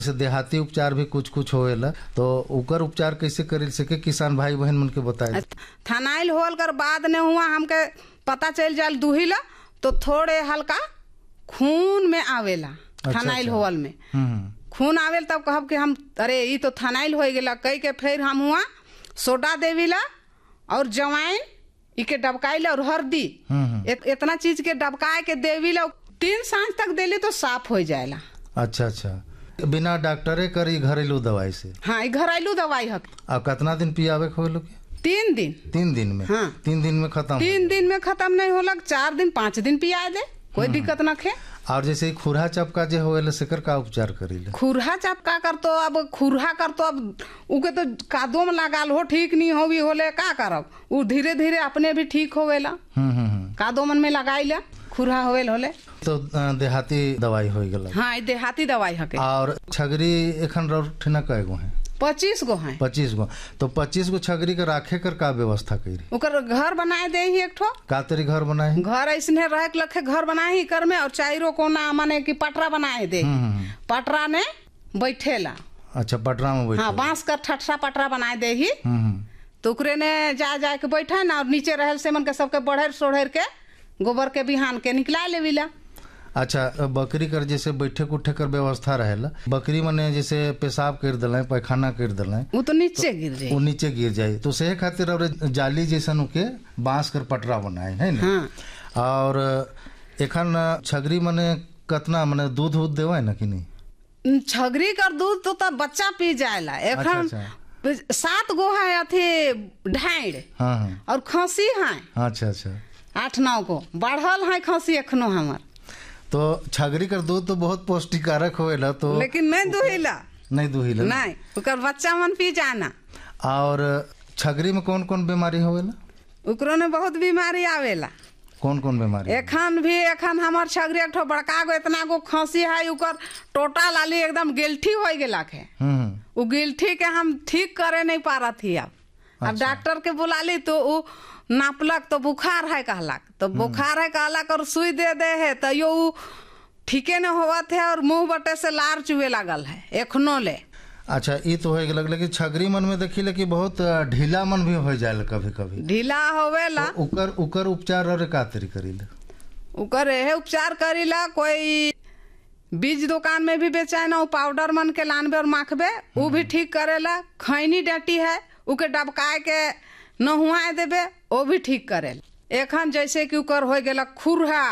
जैसे देहाती उपचार भी कुछ कुछ होएला, तो उकर उपचार कैसे कर सके किसान भाई बहन मन के बताए। थनाइल होल कर बाद ने हुआ हमके पता चल जाल दुहिला तो थोड़े हल्का खून में आवेला। थनाइल होल में खून आवेल तब कहब कि हम अरे ये तो थनाइल हो गेला कह के फिर हम हुआ सोडा देविला और जवाइन इके डबकाइला और हल्दी इतना चीज के डबकाए के देविला 3 सांझ तक देली तो साफ हो जाएला। अच्छा अच्छा, बिना डॉक्टरे करी घरेलू दवाई से। हाँ, घरेलू दवाई है। अब कितना दिन पियावे को लोग? 3 दिन। 3 दिन में? हाँ। 3 दिन में खत्म? 3 दिन में खत्म नहीं होला, 4 दिन 5 दिन पिया दे, कोई दिक्कत न खे। और जैसे खुरहा चपका जो होएला सेकर का उपचार करीले? खुरहा चपका कर तो अब खुरहा कर तो अब उके तो कादो में लगाल हो ठीक नहीं होवी होले का करब, उ धीरे धीरे अपने भी ठीक होवेला। कादो मन में लगाइला खुरहा होवेल होले तो देहाती दवाई हो गेला। हाँ, देहाती दवाई हके। और छगरी एखन ठिना कय गो है? 25 गो है। 25 गो। तो 25 गो छगरी के राखे कर का व्यवस्था करी? उकर घर बनाए दे ही एक ठो। का तरी घर बनाए? घर ऐसने रह के लखे घर बनाए ही कर में और चाइरो कोना माने कि पटरा बनाए दे। पटरा ने बैठेला। अच्छा, पटरा में बैठे। हाँ, बांस का ठठसा पटरा बनाए दे ही तो उकरे ने जा के बैठे ना और नीचे रहल से मन के सबके बढ़ेर सोढ़ेर के गोबर के बिहान के निकला लेविला। अच्छा, बकरी कर जैसे बैठे उठे कर व्यवस्था रहेला, बकरी मने जैसे पेशाब कर दिला पैखाना कर दिला वो तो नीचे गिर जाए, वो नीचे गिर जाए तो सेहे खातिर और जाली जैसन के बांस कर पटरा बनाए है ना। हाँ। और एखन छगरी मने कतना मने दूध देवा है ना कि नहीं? छगरी कर दूध तो तब बच्चा पी जाएला। एखन 7 गो है अथी ढाइड़। हाँ। और खसी है। अच्छा अच्छा, 8-9 गो बढ़ल है खसी एखनो हमर। तो छगरी कर दूध तो बहुत पौष्टिकारक होएला, तो लेकिन नहीं दुहिला नहीं उकर बच्चा मन पी जाना। और छगरी में कौन कौन बीमारी होएला? उकरो ने बहुत बीमारी आवेला। कौन कौन बीमारी? एखन हमार छगरी एक ठो बड़का गो इतना गो खसी है, उकर टोटा लाली एकदम गिल्ठी हो गेला है। उ गिल्ठी के हम ठीक करे नहीं पा रहा थी। अब डॉक्टर के बुला ली तो उ नापलक तो बुखार है कहलक, तो बुखार है कहलक और सुई दे है तो यो ठीके न होवा थे और मुंह बटे से लार चुए लागल है एखनो ले। अच्छा, ये तो हो गया, लेकिन छगरी मन में देखिले कि बहुत ढीला मन भी हो जाए कभी कभी। ढीला होवेला तो उकर उपचार और का तरी करीले? उकर एहे उपचार करीला, कोई बीज दुकान में भी बेचाए ना, पाउडर मन के लानबे और माखबे वो भी ठीक करेला। खैनी डाटी है उके डबकाए के नहुआ देबे वो भी ठीक करेला। एखन जैसे कि उकर हो गेला खुरहा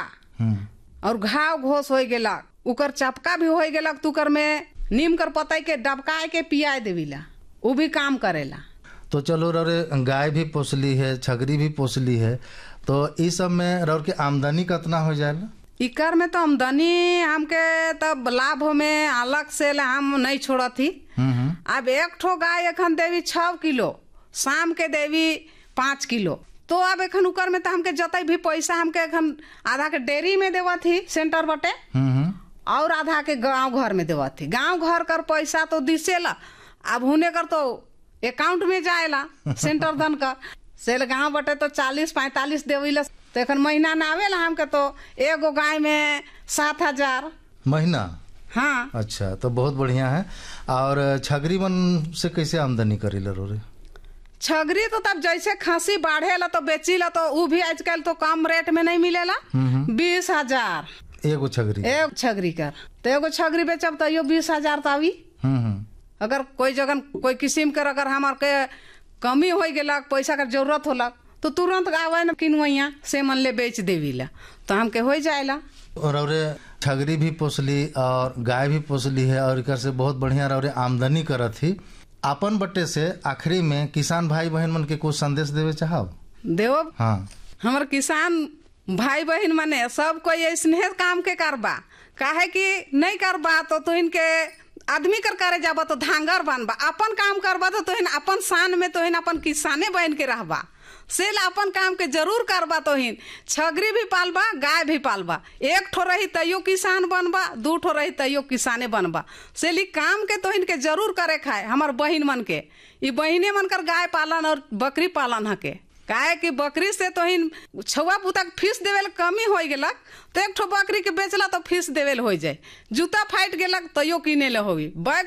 और घाव घोस हो गेला, उकर चपका भी हो गेला, तुकर में नीम कर पताई के डबकाए के पियाए देविला, वो भी काम करेला। तो चलो रे, गाय भी पोसली है, छगरी भी पोसली है, तो इस सब में रौर के आमदनी कितना हो जाएगा? इकर में तो आमदनी हमके तब लाभ में अलग से हम नहीं छोड़ा थी। अब एक ठो गाय एखन देवी 6 किलो, शाम के देवी 5 किलो, तो अब एखन उकर में तो हमके जतई भी पैसा हमके एखन आधा के डेयरी में देवा थी सेंटर बटे और आधा के गांव घर में देवा थी। गांव घर कर पैसा तो दिसेला, अब होने कर तो अकाउंट में जाएला सेंटर धन का सेल गांव बटे तो 40-45 देविला, तो एखन महीना ना आवेला हमके तो एगो गाय में 7,000 महीना। हाँ। अच्छा, तो बहुत बढ़िया है। और छगरी मन से कैसे आमदनी करीला रे? छगरी तो तब जैसे खांसी बढ़ेला तो बेचीला, तो वो भी आजकल तो कम रेट में नहीं मिलेला। 20,000 एगो छगरी। एक छगरी कर तो एगो छगरी बेचब तो यो 20,000 तावी। अगर कोई जगह कोई किस्म कर अगर हमार के कमी हो गेला, पैसा का जरूरत होला तो तुरंत आवे न किनुआ से मन ले बेच देवीला, तो हमके हो जाएला। और छगरी भी पोसली और गाय भी पोसली है और इकर से बहुत बढ़िया रौरे आमदनी करत ही। अपन बट्टे से आखिरी में किसान भाई बहन मन के कुछ संदेश देवे चाहब? देव। हाँ, हमार किसान भाई बहन मने सब कोई ऐसने काम के करबा, काहे कि नहीं करबा तो इनके आदमी कर करे जाबा तो धांगर बनबा, अपन काम करबा तो अपन शान में तो अपन किसाने बहन के रहबा, सेल अपन काम के जरूर करबा, तो छगरी भी पालबा गाय भी पालबा, एक ठो रही तैयो किसान बनबा, 2 ठो रही तैयो किसाने बनबा, सेली काम के तो के जरूर करे खाए। हमार बहन मन के ई बहने मन कर गाय पालन और बकरी पालन हके काहे कि बकरी से तो हिन छुआ पुतक फीस देवेल कमी हो गेलक तो एक ठो बकरी के बेचला तो फीस देवेल हो जाए, जूता फाट गेलक तैयो किने ले होगी।